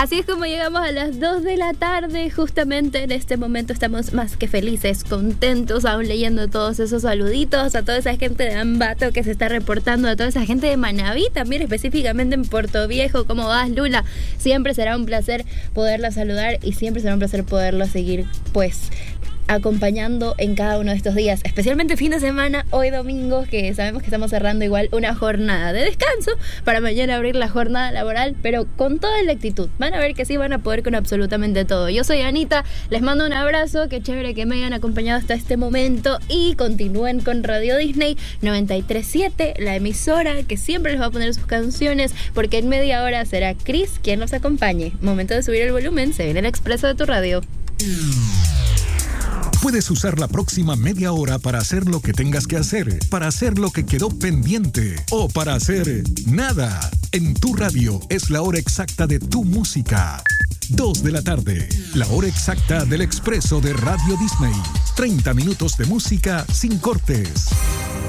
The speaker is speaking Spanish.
Así es como llegamos a las 2 de la tarde. Justamente en este momento estamos más que felices, contentos, aún leyendo todos esos saluditos a toda esa gente de Ambato que se está reportando, a toda esa gente de Manabí, también específicamente en Puerto Viejo. ¿Cómo vas, Lula? Siempre será un placer poderla saludar y siempre será un placer poderla seguir, pues, acompañando en cada uno de estos días, especialmente fin de semana, hoy domingo, que sabemos que estamos cerrando igual una jornada de descanso para mañana abrir la jornada laboral, pero con toda la actitud. Van a ver que sí van a poder con absolutamente todo. Yo soy Anita, les mando un abrazo, qué chévere que me hayan acompañado hasta este momento y continúen con Radio Disney 93.7, la emisora que siempre les va a poner sus canciones, porque en media hora será Chris quien los acompañe. Momento de subir el volumen, se viene el expreso de tu radio. Puedes usar la próxima media hora para hacer lo que tengas que hacer, para hacer lo que quedó pendiente o para hacer nada. En tu radio es la hora exacta de tu música. 2 de la tarde, la hora exacta del expreso de Radio Disney. 30 minutos de música sin cortes.